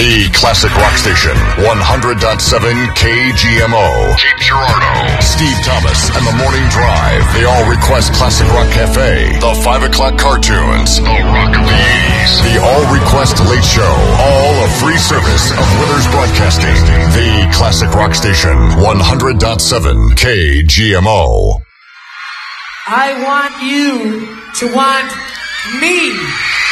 The classic rock station, 100.7 KGMO. Jake Girardo, Steve Thomas, and The Morning Drive. The All Request Classic Rock Cafe. The 5 o'clock cartoons. The Rock of the 80s. The All Request Late Show. All a free service of Withers Broadcasting. The classic rock station, 100.7 KGMO. I want you to want me.